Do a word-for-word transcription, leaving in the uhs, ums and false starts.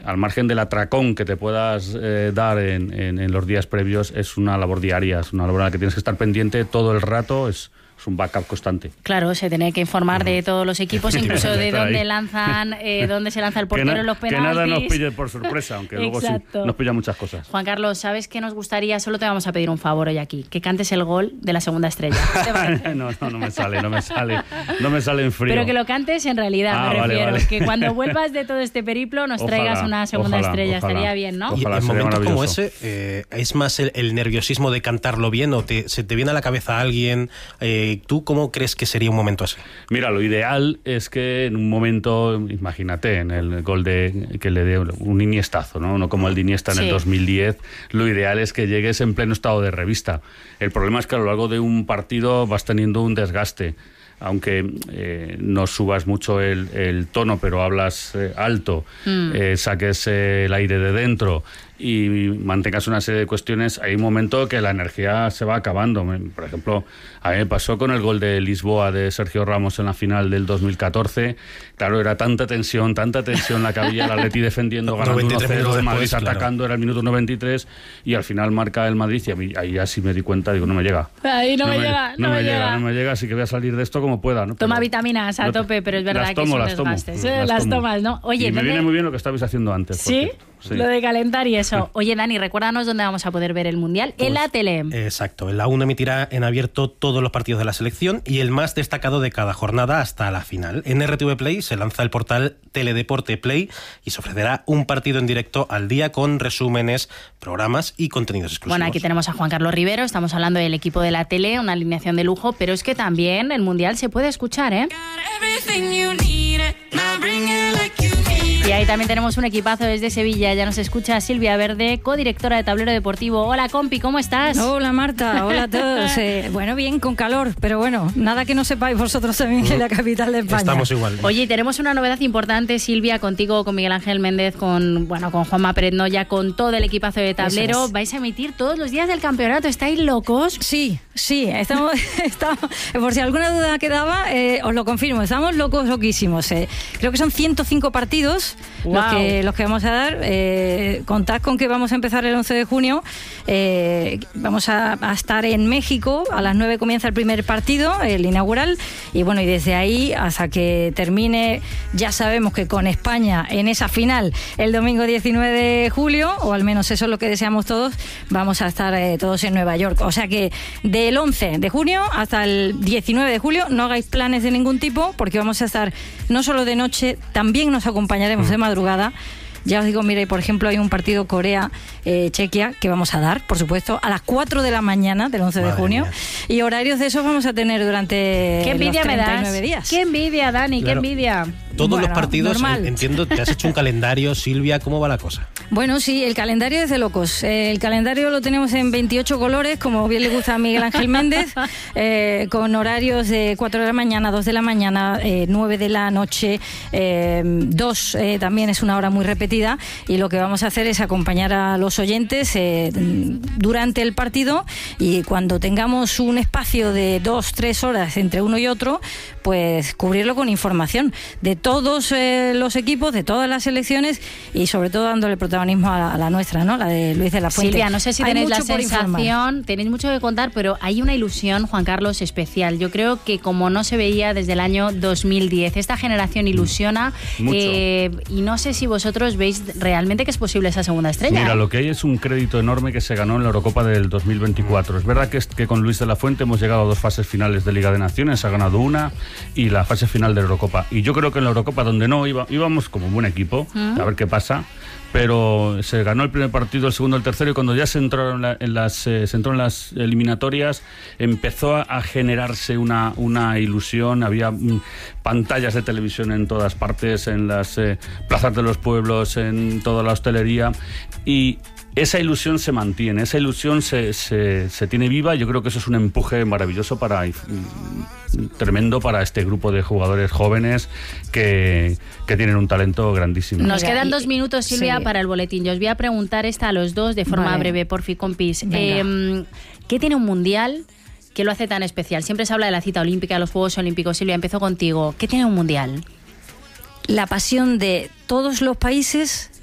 al margen del atracón que te puedas eh, dar en, en, en los días previos, es una labor diaria, es una labor en la que tienes que estar pendiente todo el rato, es... es un backup constante. Claro, se tiene que informar de todos los equipos, incluso de dónde lanzan, eh, dónde se lanza el portero en los penaltis. Que nada nos pille por sorpresa, aunque luego sí nos pilla muchas cosas. Juan Carlos, ¿sabes qué nos gustaría? Solo te vamos a pedir un favor hoy aquí, que cantes el gol de la segunda estrella. no, no, no me sale, no me sale, no me sale en frío. Pero que lo cantes en realidad, ah, me refiero. Vale, vale. Que cuando vuelvas de todo este periplo nos ojalá, traigas una segunda ojalá, estrella, ojalá. Estaría bien, ¿no? Ojalá, y en momentos como ese, eh, ¿es más el, el nerviosismo de cantarlo bien o te, se te viene a la cabeza alguien? Eh, ¿Tú cómo crees que sería un momento así? Mira, lo ideal es que en un momento, imagínate, en el gol de que le dé un iniestazo, ¿no? No como el de Iniesta en sí. el dos mil diez, lo ideal es que llegues en pleno estado de revista. El problema es que a lo largo de un partido vas teniendo un desgaste. Aunque eh, no subas mucho el, el tono, pero hablas eh, alto, mm. eh, saques eh, el aire de dentro y mantengas una serie de cuestiones, hay un momento que la energía se va acabando. Por ejemplo, a mí me pasó con el gol de Lisboa de Sergio Ramos en la final del dos mil catorce. Claro, era tanta tensión, tanta tensión la que había, el Atleti defendiendo, ganando uno cero, el Madrid claro. atacando, era el minuto noventa y tres y al final marca el Madrid y a mí, ahí ya sí me di cuenta, digo, no me llega. Ahí no, no me llega, no, no me me llega. llega. No me llega, así que voy a salir de esto como pueda, ¿no? Toma pero, vitaminas a tope, pero es verdad tomo, que son desgastes. Las, las, las tomo. tomas, ¿no? Oye, y me ¿dónde... viene muy bien lo que estabais haciendo antes. ¿Sí? Sí. Lo de calentar y eso. Oye, Dani, recuérdanos dónde vamos a poder ver el Mundial. Pues, en la tele. Exacto. En la uno emitirá en abierto todos los partidos de la selección y el más destacado de cada jornada hasta la final. En R T V Play se lanza el portal Teledeporte Play y se ofrecerá un partido en directo al día con resúmenes, programas y contenidos exclusivos. Bueno, aquí tenemos a Juan Carlos Rivero, estamos hablando del equipo de la tele, una alineación de lujo, pero es que también el Mundial se puede escuchar, ¿eh? Y ahí también tenemos un equipazo desde Sevilla. Ya nos escucha Silvia Verde, codirectora de Tablero Deportivo. Hola, compi, ¿cómo estás? Hola, Marta. Hola a todos. Eh, bueno, bien, con calor, pero bueno, nada que no sepáis vosotros también que es la capital de España. Estamos igual. Oye, tenemos una novedad importante, Silvia, contigo, con Miguel Ángel Méndez, con bueno, con Juanma Pérez Noya, con todo el equipazo de Tablero. Es. Vais a emitir todos los días del campeonato. ¿Estáis locos? Sí, sí. Estamos, estamos por si alguna duda quedaba, eh, os lo confirmo. Estamos locos, loquísimos. Eh. Creo que son ciento cinco partidos. Wow. Los, que, los que vamos a dar. Eh, contad con que vamos a empezar el once de junio. Eh, vamos a, a estar en México. A las nueve comienza el primer partido, el inaugural. Y bueno, y desde ahí hasta que termine, ya sabemos que con España en esa final el domingo diecinueve de julio, o al menos eso es lo que deseamos todos, vamos a estar eh, todos en Nueva York. O sea que del once de junio hasta el diecinueve de julio no hagáis planes de ningún tipo, porque vamos a estar no solo de noche, también nos acompañaremos de madrugada. Ya os digo, mire, por ejemplo, hay un partido Corea-Chequia eh, que vamos a dar, por supuesto, a las cuatro de la mañana del once de junio. Mía. Y horarios de esos vamos a tener durante ¿Qué envidia los treinta y nueve me das? días. ¡Qué envidia, Dani! Claro. ¡Qué envidia! Todos bueno, los partidos, normal. Entiendo, te has hecho un calendario, Silvia, ¿cómo va la cosa? Bueno, sí, el calendario es de locos. El calendario lo tenemos en veintiocho colores, como bien le gusta a Miguel Ángel Méndez, eh, con horarios de cuatro de la mañana, dos de la mañana, eh, nueve de la noche, eh, dos eh, también es una hora muy repetida, y lo que vamos a hacer es acompañar a los oyentes eh, durante el partido, y cuando tengamos un espacio de dos, tres horas entre uno y otro, pues cubrirlo con información de todos eh, los equipos, de todas las selecciones, y sobre todo dándole protagonismo a la, a la nuestra, ¿no? La de Luis de la Fuente. Silvia, no sé si hay tenéis la sensación, informar. Tenéis mucho que contar, pero hay una ilusión, Juan Carlos, especial. Yo creo que como no se veía desde el año dos mil diez, esta generación ilusiona eh, y no sé si vosotros veis realmente que es posible esa segunda estrella. Mira, lo que hay es un crédito enorme que se ganó en la Eurocopa del dos mil veinticuatro. Es verdad que, es, que con Luis de la Fuente hemos llegado a dos fases finales de Liga de Naciones, ha ganado una y la fase final de la Eurocopa. Y yo creo que en la Eurocopa, donde no iba, íbamos como un buen equipo, ¿Mm? a ver qué pasa, pero se ganó el primer partido, el segundo, el tercero, y cuando ya se entró en, la, en las eh, se entró en las eliminatorias empezó a, a generarse una, una ilusión. Había mm, pantallas de televisión en todas partes, en las eh, plazas de los pueblos, en toda la hostelería, y esa ilusión se mantiene, esa ilusión se, se, se tiene viva. Yo creo que eso es un empuje maravilloso para tremendo para este grupo de jugadores jóvenes que, que tienen un talento grandísimo. Nos quedan dos minutos, Silvia, sí. para el boletín. Yo os voy a preguntar esta a los dos de forma vale. breve, porfi, compis. Eh, ¿Qué tiene un mundial que lo hace tan especial? Siempre se habla de la cita olímpica, de los Juegos Olímpicos. Silvia, empiezo contigo. ¿Qué tiene un mundial? La pasión de todos los países